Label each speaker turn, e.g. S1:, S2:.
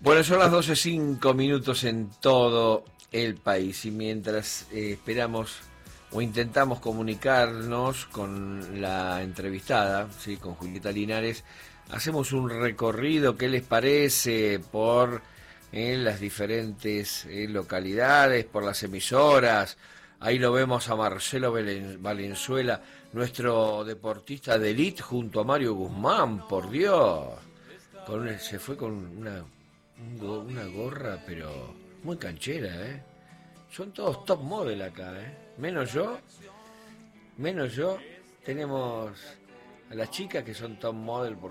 S1: Bueno, son las 12:05 en todo el país y mientras esperamos o intentamos comunicarnos con la entrevistada, ¿sí? Con Julieta Linares, hacemos un recorrido, ¿qué les parece? Por las diferentes localidades, por las emisoras. Ahí lo vemos a Marcelo Valenzuela, nuestro deportista de élite, junto a Mario Guzmán, por Dios. Se fue con una gorra, pero muy canchera, ¿eh? Son todos top model acá, ¿eh? Menos yo. Tenemos a las chicas que son top model, por